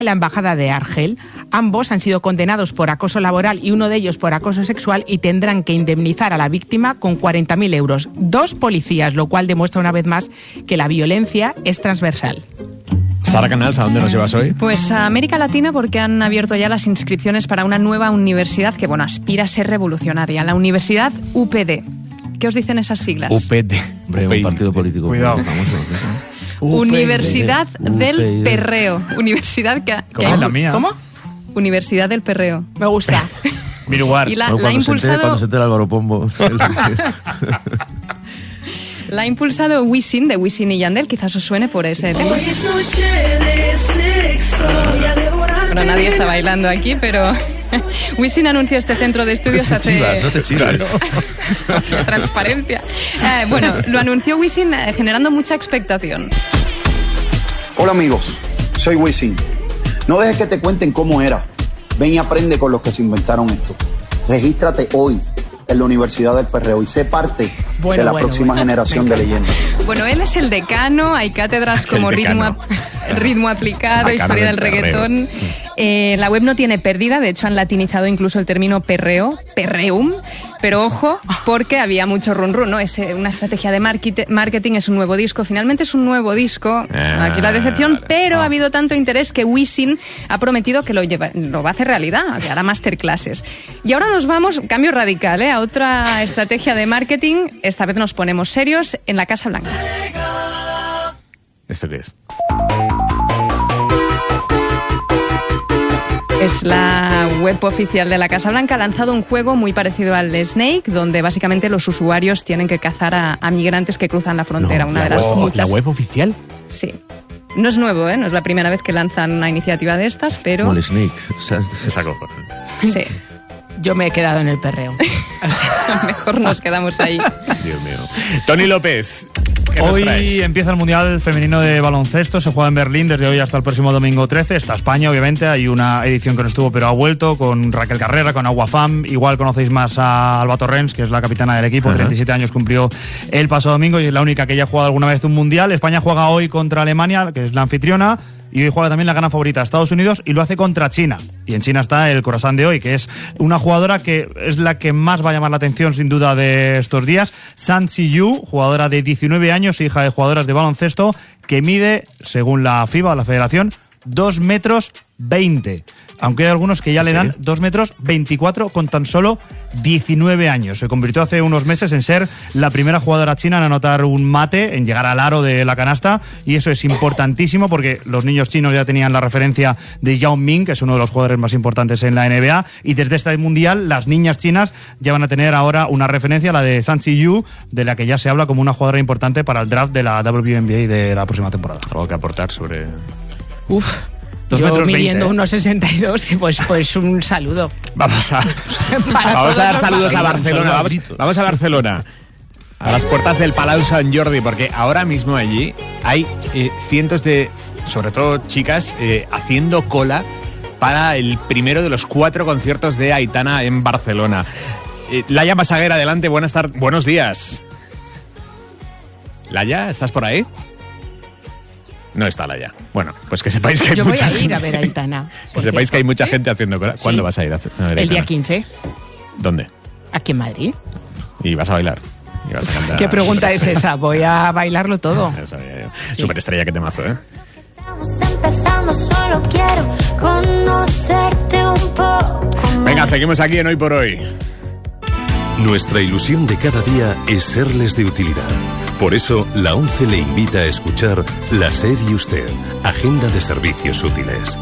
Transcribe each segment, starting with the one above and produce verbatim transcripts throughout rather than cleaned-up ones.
la embajada de Argel. Ambos han sido condenados por acoso laboral y uno de ellos por acoso sexual y tendrán que indemnizar a la víctima con cuarenta mil euros. Dos policías, lo cual demuestra una vez más que la violencia es transversal. Sara Canals, ¿a dónde nos llevas hoy? Pues a América Latina, porque han abierto ya las inscripciones para una nueva universidad que, bueno, aspira a ser revolucionaria, la Universidad U P D. ¿Qué os dicen esas siglas? U P D. Hombre, un partido político. Cuidado. Famoso, Universidad U P D. del Perreo. Universidad que... ¿Cómo que es la mía? ¿Cómo? Universidad del Perreo. Me gusta. Mi lugar. Y la, Bueno, la ha cuando, se entere, impulsado... cuando se entere Álvaro Pombo. La ha impulsado Wisin, de Wisin y Yandel, quizás os suene por ese tema. Bueno, nadie está bailando aquí, pero Wisin anunció este centro de estudios No te hace... chivas, no te chivas. La transparencia. Eh, bueno, lo anunció Wisin eh, generando mucha expectación. Hola amigos, soy Wisin. No dejes que te cuenten cómo era. Ven y aprende con los que se inventaron esto. Regístrate hoy en la Universidad del Perreo y sé parte Bueno, de la bueno, próxima bueno. generación de leyendas. Bueno, él es el decano, hay cátedras como El ritmo, decano. ap- ritmo aplicado, Decano historia del del perreo. reggaetón. Eh, la web no tiene pérdida, de hecho han latinizado incluso el término perreo, perreum, pero ojo, porque había mucho run run, ¿no? Es eh, una estrategia de market- marketing, es un nuevo disco, finalmente es un nuevo disco, Ah, aquí la decepción, vale. pero ha habido tanto interés que Wisin ha prometido que lo, lleva, lo va a hacer realidad, que hará masterclasses. Y ahora nos vamos, cambio radical, ¿eh? A otra estrategia de marketing, esta vez nos ponemos serios en la Casa Blanca. ¿Esto qué es? Es la web oficial de la Casa Blanca. Ha lanzado un juego muy parecido al Snake, donde básicamente los usuarios tienen que cazar a, a migrantes que cruzan la frontera. una la, de las web, muchas. ¿La web oficial? Sí. No es nuevo, ¿eh? No es la primera vez que lanzan una iniciativa de estas, pero... Como el Snake. O sea, Esa copa. Sí. Yo me he quedado en el perreo. O sea, mejor nos quedamos ahí. Dios mío. Tony López, ¿qué nos Hoy traes? empieza el Mundial Femenino de Baloncesto, se juega en Berlín desde hoy hasta el próximo domingo trece. Está España, obviamente, hay una edición que no estuvo, pero ha vuelto, con Raquel Carrera, con Aguafam. Igual conocéis más a Alba Torrens, que es la capitana del equipo, Ajá. treinta y siete años cumplió el pasado domingo y es la única que ya ha jugado alguna vez un Mundial. España juega hoy contra Alemania, que es la anfitriona, y hoy juega también la gran favorita, Estados Unidos, y lo hace contra China. Y en China está el croissant de hoy, que es una jugadora que es la que más va a llamar la atención, sin duda, de estos días. San Ziyu, jugadora de diecinueve años, hija de jugadoras de baloncesto, que mide, según la FIBA, la Federación, dos metros veinte. Aunque hay algunos que ya le dan dos metros veinticuatro con tan solo diecinueve años. Se convirtió hace unos meses en ser la primera jugadora china en anotar un mate, en llegar al aro de la canasta, y eso es importantísimo porque los niños chinos ya tenían la referencia de Yao Ming, que es uno de los jugadores más importantes en la N B A, y desde este mundial las niñas chinas ya van a tener ahora una referencia, la de San Ziyu, de la que ya se habla como una jugadora importante para el draft de la W N B A de la próxima temporada. Algo que aportar sobre... Uf. Dos Yo metros midiendo veinte, ¿eh? unos sesenta y dos, pues, pues un saludo. Vamos a, Para vamos todos a dar los saludos a países. Barcelona. Vamos, vamos a Barcelona. A las puertas del Palau Sant Jordi, porque ahora mismo allí hay eh, cientos de, sobre todo chicas, eh, haciendo cola para el primero de los cuatro conciertos de Aitana en Barcelona. Eh, Laia Masaguer, adelante, buenas tardes, buenos días. Laia, ¿estás por ahí? No está Laia. Bueno, pues que sepáis que hay Yo voy mucha a ir gente. a ver a Aitana. Que por sepáis que hay cierto. mucha gente haciendo cola. ¿Cuándo Sí. vas a ir a hacer- a ver El día Aitana? quince, ¿Dónde? aquí en Madrid. Y vas a bailar. Y vas a cantar ¿Qué pregunta es Superestrella. esa? Voy a bailarlo todo. Ya sabía yo. Superestrella, que temazo, ¿eh? Estamos empezando, solo quiero conocerte un poco más. Venga, seguimos aquí en Hoy por Hoy. Nuestra ilusión de cada día es serles de utilidad. Por eso, la ONCE le invita a escuchar La SER y Usted, Agenda de Servicios Útiles.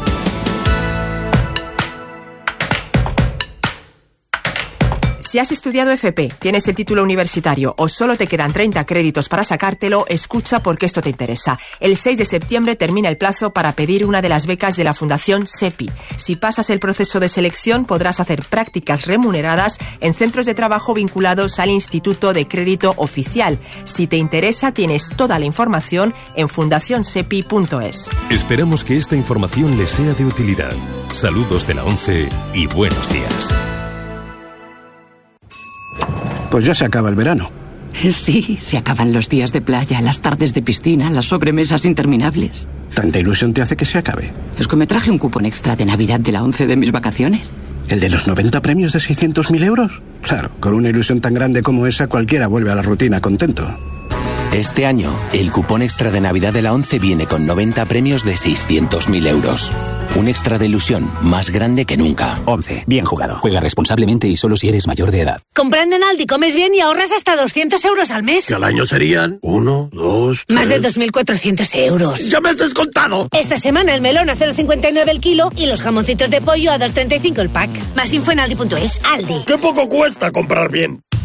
Si has estudiado F P, tienes el título universitario o solo te quedan treinta créditos para sacártelo, escucha porque esto te interesa. El seis de septiembre termina el plazo para pedir una de las becas de la Fundación SEPI. Si pasas el proceso de selección, podrás hacer prácticas remuneradas en centros de trabajo vinculados al Instituto de Crédito Oficial. Si te interesa, tienes toda la información en fundación sepi punto es. Esperamos que esta información les sea de utilidad. Saludos de la ONCE y buenos días. Pues ya se acaba el verano. Sí, se acaban los días de playa, las tardes de piscina, las sobremesas interminables. ¿Tanta ilusión te hace que se acabe? Es que me traje un cupón extra de Navidad de la once de mis vacaciones. ¿El de los noventa premios de seiscientos mil euros? Claro, con una ilusión tan grande como esa, cualquiera vuelve a la rutina contento. Este año, el cupón extra de Navidad de la once viene con noventa premios de seiscientos mil euros. Un extra de ilusión más grande que nunca. once. Bien jugado. Juega responsablemente y solo si eres mayor de edad. Comprando en Aldi comes bien y ahorras hasta doscientos euros al mes. Que al año serían uno, dos, Más tres... de dos mil cuatrocientos euros. ¡Ya me has descontado! Esta semana el melón a cero coma cincuenta y nueve el kilo y los jamoncitos de pollo a dos coma treinta y cinco el pack. Más info en aldi punto es. Aldi. ¡Qué poco cuesta comprar bien!